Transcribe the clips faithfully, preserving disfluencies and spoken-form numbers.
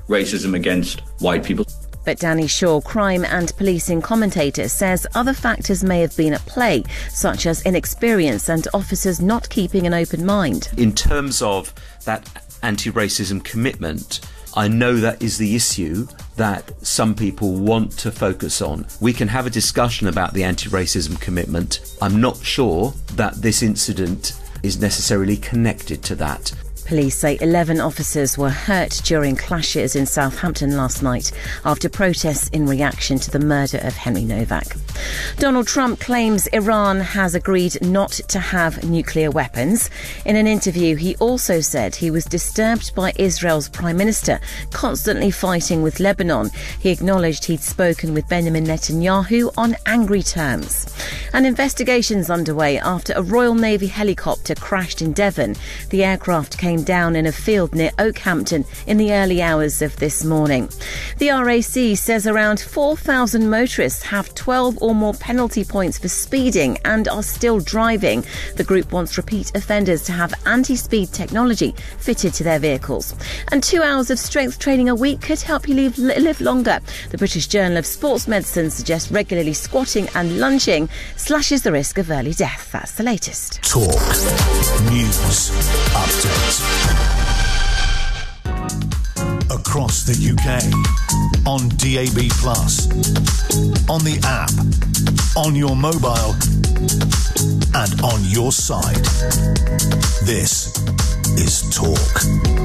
racism against white people. But Danny Shaw, crime and policing commentator, says other factors may have been at play, such as inexperience and officers not keeping an open mind. In terms of that anti-racism commitment, I know that is the issue that some people want to focus on. We can have a discussion about the anti-racism commitment. I'm not sure that this incident is necessarily connected to that. Police say eleven officers were hurt during clashes in Southampton last night after protests in reaction to the murder of Henry Novak. Donald Trump claims Iran has agreed not to have nuclear weapons. In an interview, he also said he was disturbed by Israel's Prime Minister constantly fighting with Lebanon. He acknowledged he'd spoken with Benjamin Netanyahu on angry terms. An investigation's underway after a Royal Navy helicopter crashed in Devon. The aircraft came down in a field near Oakhampton in the early hours of this morning. The R A C says around four thousand motorists have twelve or more penalty points for speeding and are still driving. The group wants repeat offenders to have anti-speed technology fitted to their vehicles. And two hours of strength training a week could help you live, live longer. The British Journal of Sports Medicine suggests regularly squatting and lunging slashes the risk of early death. That's the latest. Talk News Update. Across the U K, on D A B plus, on the app, on your mobile, and on your side. This is Talk.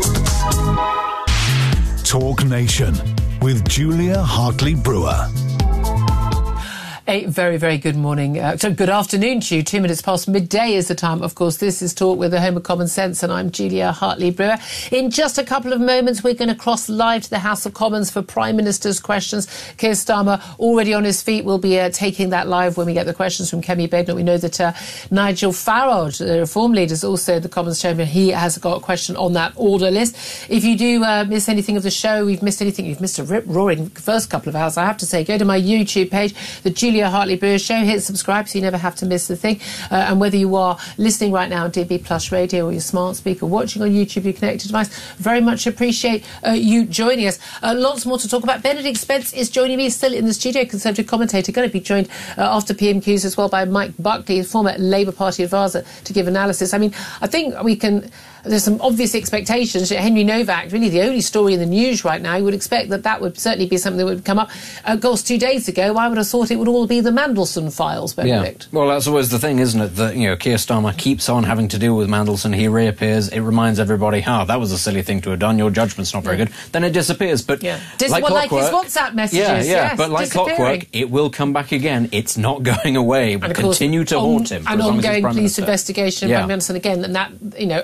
Talk Nation with Julia Hartley-Brewer. A very, very good morning. Uh, so good afternoon to you. Two minutes past midday is the time. Of course, this is Talk with the Home of Common Sense, and I'm Julia Hartley-Brewer. In just a couple of moments, we're going to cross live to the House of Commons for Prime Minister's questions. Keir Starmer already on his feet. Will be uh, taking that live when we get the questions from Kemi Badenoch. We know that uh, Nigel Farage, the Reform leader, is also the Commons chairman. He has got a question on that order list. If you do uh, miss anything of the show, we've missed anything, you've missed a rip-roaring first couple of hours, I have to say, go to my YouTube page, the Julia Hartley-Brewer Show. Hit subscribe so you never have to miss the thing. Uh, and whether you are listening right now on D A B Plus Radio or your smart speaker, watching on YouTube, your connected device, very much appreciate uh, you joining us. Uh, lots more to talk about. Benedict Spence is joining me still in the studio, Conservative commentator, going to be joined uh, after P M Qs as well by Mike Buckley, former Labour Party advisor, to give analysis. I mean, I think we can... There's some obvious expectations. Henry Novak, really the only story in the news right now. You would expect that that would certainly be something that would come up. Of course, two days ago, I would have thought it would all be the Mandelson files, Benedict. Yeah. Well, that's always the thing, isn't it? That, you know, Keir Starmer keeps on having to deal with Mandelson. He reappears. It reminds everybody, ah, oh, that was a silly thing to have done. Your judgment's not very yeah. good. Then it disappears. But yeah. Dis- like well, clockwork... like his WhatsApp messages. Yeah, yeah. Yes, but like clockwork, it will come back again. It's not going away. It will continue to on, haunt him. An ongoing police investigation yeah. by Mandelson again. And that, you know,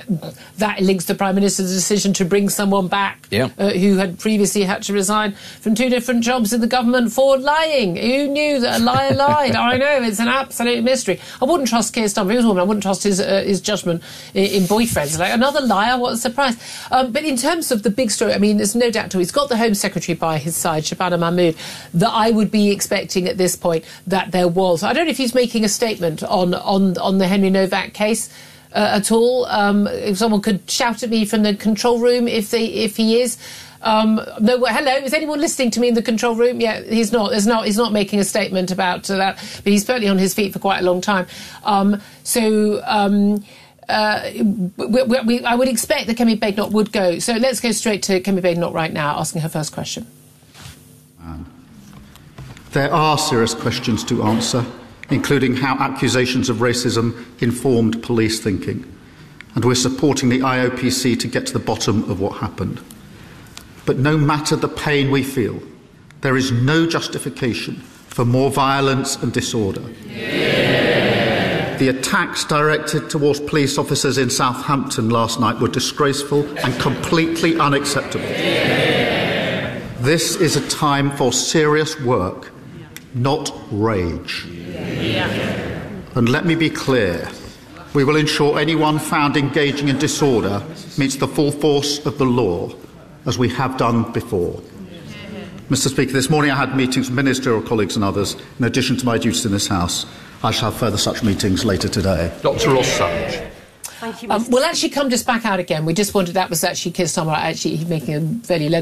that links the Prime Minister's decision to bring someone back yeah. uh, who had previously had to resign from two different jobs in the government for lying. Who knew that a liar lied? I know, it's an absolute mystery. I wouldn't trust Keir Starmer. He was a woman. I wouldn't trust his uh, his judgment in, in boyfriends. Like, another liar? What a surprise. Um, but in terms of the big story, I mean, there's no doubt at all. He's got the Home Secretary by his side, Shabana Mahmood, that I would be expecting at this point that there was. I don't know if he's making a statement on, on, on the Henry Novak case. Uh, at all. Um, if someone could shout at me from the control room if they, if he is. Um, no, well, hello, is anyone listening to me in the control room? Yeah, he's not. There's not. He's not making a statement about uh, that, but he's certainly on his feet for quite a long time. Um, so. Um, Uh, we, we, we, I would expect that Kemi Badenoch would go. So let's go straight to Kemi Badenoch right now, asking her first question. Um, there are serious questions to answer, including how accusations of racism informed police thinking. And we're supporting the I O P C to get to the bottom of what happened. But no matter the pain we feel, there is no justification for more violence and disorder. Yeah. The attacks directed towards police officers in Southampton last night were disgraceful and completely unacceptable. Yeah. This is a time for serious work, not rage. Yeah. And let me be clear, we will ensure anyone found engaging in disorder meets the full force of the law, as we have done before. Mister Speaker, this morning I had meetings with ministerial colleagues and others, in addition to my duties in this House. I shall have further such meetings later today. Doctor Ross Savage. Thank you, um, we'll actually come just back out again. We just wanted, that was actually Keir Starmer actually making a fairly